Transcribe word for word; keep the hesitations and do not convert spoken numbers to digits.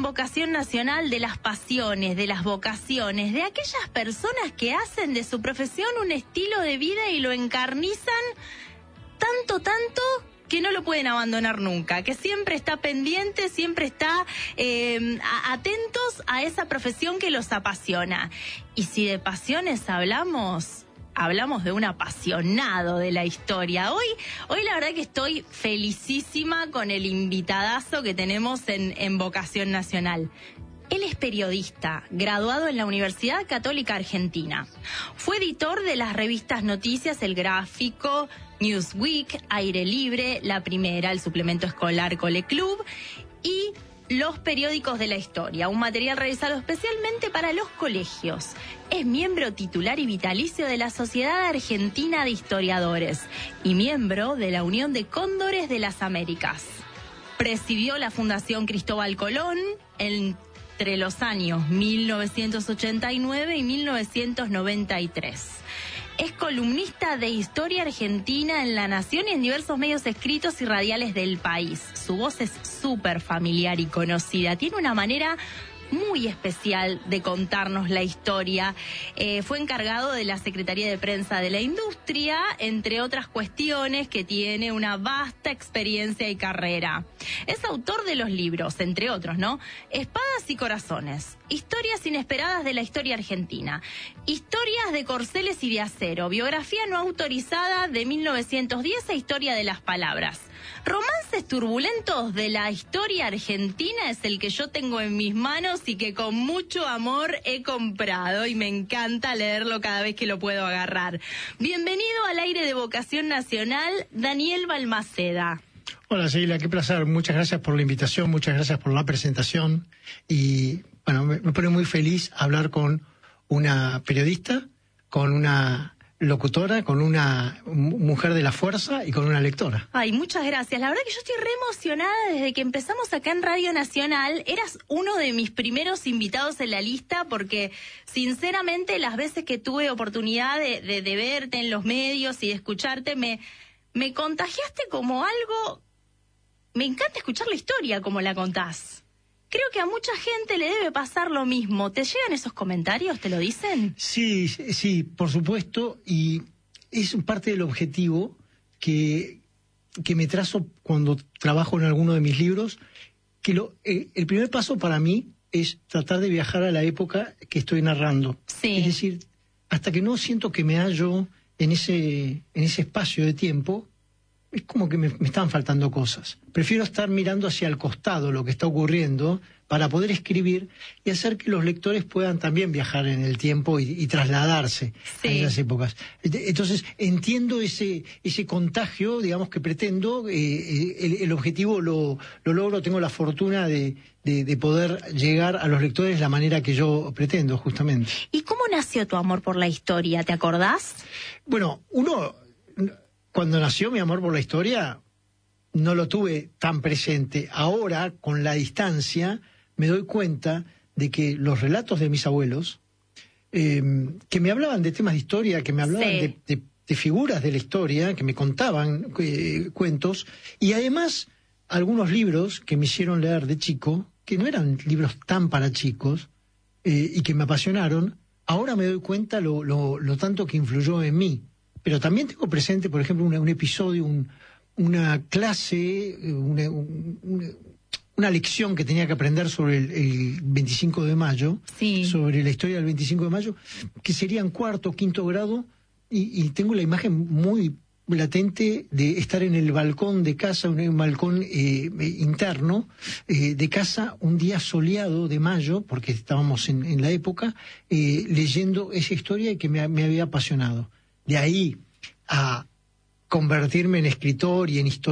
Vocación Nacional de las pasiones, de las vocaciones, de aquellas personas que hacen de su profesión un estilo de vida y lo encarnizan tanto, tanto que no lo pueden abandonar nunca, que siempre está pendiente, siempre está eh, atentos a esa profesión que los apasiona. Y si de pasiones hablamos, hablamos de un apasionado de la historia. Hoy, hoy la verdad que estoy felicísima con el invitadazo que tenemos en, en Vocación Nacional. Él es periodista, graduado en la Universidad Católica Argentina. Fue editor de las revistas Noticias, El Gráfico, Newsweek, Aire Libre, La Primera, el suplemento escolar Cole Club y Los Periódicos de la Historia, un material realizado especialmente para los colegios. Es miembro titular y vitalicio de la Sociedad Argentina de Historiadores y miembro de la Unión de Cóndores de las Américas. Presidió la Fundación Cristóbal Colón en entre los años mil novecientos ochenta y nueve y mil novecientos noventa y tres. Es columnista de Historia Argentina en La Nación y en diversos medios escritos y radiales del país. Su voz es súper familiar y conocida. Tiene una manera muy especial de contarnos la historia. Eh, fue encargado de la Secretaría de Prensa de la Industria, entre otras cuestiones, que tiene una vasta experiencia y carrera. Es autor de los libros, entre otros, ¿no? Espadas y Corazones, Historias Inesperadas de la Historia Argentina, Historias de Corceles y de Acero, Biografía no autorizada de mil novecientos diez e Historia de las Palabras. Romances turbulentos de la historia argentina es el que yo tengo en mis manos y que con mucho amor he comprado y me encanta leerlo cada vez que lo puedo agarrar. Bienvenido al aire de Vocación Nacional, Daniel Balmaceda. Hola, Sheila, qué placer. Muchas gracias por la invitación, muchas gracias por la presentación. Y bueno, me, me pone muy feliz hablar con una periodista, con una locutora, con una mujer de la fuerza y con una lectora. Ay, muchas gracias. La verdad que yo estoy re emocionada desde que empezamos acá en Radio Nacional. Eras uno de mis primeros invitados en la lista porque, sinceramente, las veces que tuve oportunidad de, de, de verte en los medios y de escucharte, me, me contagiaste como algo. Me encanta escuchar la historia como la contás. Creo que a mucha gente le debe pasar lo mismo. ¿Te llegan esos comentarios? ¿Te lo dicen? Sí, sí, por supuesto. Y es parte del objetivo que, que me trazo cuando trabajo en alguno de mis libros. Que lo, eh, el primer paso para mí es tratar de viajar a la época que estoy narrando. Sí. Es decir, hasta que no siento que me hallo en ese, en ese espacio de tiempo, es como que me, me están faltando cosas. Prefiero estar mirando hacia el costado lo que está ocurriendo para poder escribir y hacer que los lectores puedan también viajar en el tiempo y, y trasladarse sí. a esas épocas. Entonces, entiendo ese ese contagio, digamos, que pretendo. Eh, el, el objetivo lo, lo logro, tengo la fortuna de, de, de poder llegar a los lectores de la manera que yo pretendo, justamente. ¿Y cómo nació tu amor por la historia? ¿Te acordás? Bueno, uno... Cuando nació mi amor por la historia, no lo tuve tan presente. Ahora, con la distancia, me doy cuenta de que los relatos de mis abuelos, eh, que me hablaban de temas de historia, que me hablaban sí. de, de, de figuras de la historia, que me contaban eh, cuentos, y además algunos libros que me hicieron leer de chico, que no eran libros tan para chicos, eh, y que me apasionaron, ahora me doy cuenta lo, lo, lo tanto que influyó en mí. Pero también tengo presente, por ejemplo, un, un episodio, un, una clase, una, una, una lección que tenía que aprender sobre el, el veinticinco de mayo, sí. sobre la historia del veinticinco de mayo, que sería en cuarto o quinto grado, y, y tengo la imagen muy latente de estar en el balcón de casa, un, un balcón eh, interno eh, de casa, un día soleado de mayo, porque estábamos en, en la época, eh, leyendo esa historia que me, me había apasionado. De ahí a convertirme en escritor y en historiador.